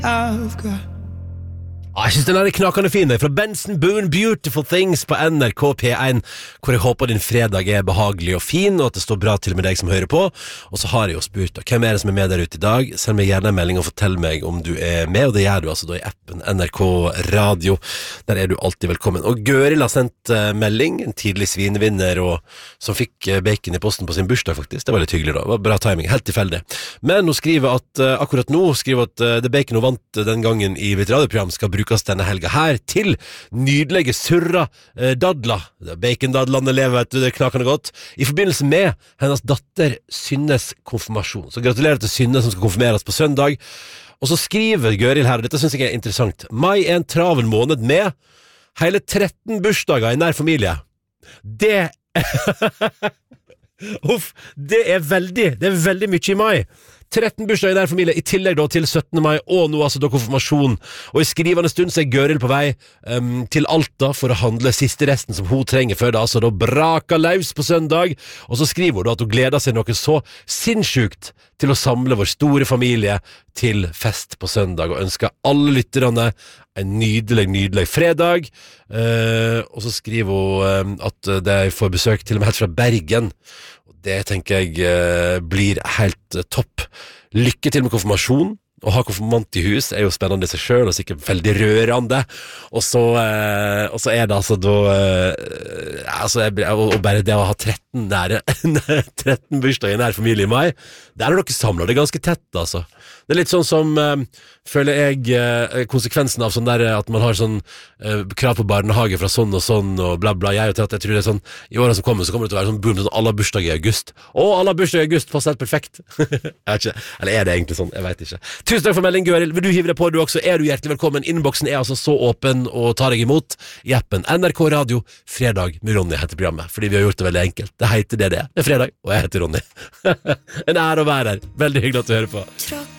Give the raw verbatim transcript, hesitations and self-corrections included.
I've got. Ah, jeg synes den er knakende fin fra Benson Boone, Beautiful Things på N R K P one, hvor jeg håper din fredag er behagelig og fin, og at det står bra til med deg som hører på. Og så har jeg jo spurt da, hvem er det som er med der ute i dag? Send meg gjerne en melding og fortell meg om du er med, og det gjør du altså da i appen N R K Radio. Der er du alltid velkommen. Og Gøril har sendt uh, melding, en tidlig svinevinner, og som fikk uh, bacon i posten på sin bursdag faktisk. Det var litt hyggelig da, det var bra timing, helt tilfeldig. Men hun skriver at, uh, akkurat nå, skriver at uh, det bacon hun vant den gangen i mitt radioprogram skal brukes denne helga her til nydelige surra eh, dadler. Bacon-dadlene lever, vet du, det er knakende godt. I forbindelse med hennes datter Synnes konfirmasjon. Så gratulerer til Synne som skal konfirmeres på søndag. Og så skriver Gøril her, og dette synes jeg er interessant. Mai er en travel måned med hele tretten bursdager i nær familie. Det Uff, det er veldig, det er veldig mye i mai. tretten bursdager i nær familie, i tillegg da til syttende mai, og nå altså da konfirmasjon. Og i skrivende stund så er Gøril på vei um, til Alta for å handle siste resten som hun trenger før det altså da braka løs på søndag. Og så skriver hun da at hun gleder seg noe så sinnssykt til å samle vår store familie til fest på søndag, og ønsker alle lytterne en nydelig, nydelig fredag. Uh, og så skriver hun um, at de får besøk til og med helt fra Bergen. Det tenker jeg uh, blir helt uh, topp. Lykke til med konfirmasjon. Å ha konfirmant i hus er jo spennende i seg selv, og sikkert veldig rørende. Og så, uh, og så er det altså da uh, altså, jeg, og, og bare det å ha tretten nære tretten bursdager i nær familie i mai, der er dere samlet, det er ganske tett altså. Det er litt sånn som uh, føler jeg uh, konsekvensen av sånn der at man har sånn uh, krav på barnehage fra sånn og sånn og bla bla. Jeg, til at jeg tror det er sånn, i årene som kommer så kommer det til å være sånn boom, sånn alle har bursdag i august. Å, alle har bursdag i august, passer helt perfekt. Jeg vet ikke, eller er det egentlig sånn? Jeg vet ikke. Tusen takk for melding, Gøril. Vil du hive deg på du også? Er du hjertelig velkommen. Innboksen er altså så åpen og tar deg imot i appen N R K Radio. Fredag med Ronny heter programmet, fordi vi har gjort det veldig enkelt. Det heter det det. Det er fredag, og jeg heter Ronny. En ære å være her. Veldig hyggelig at du hører på.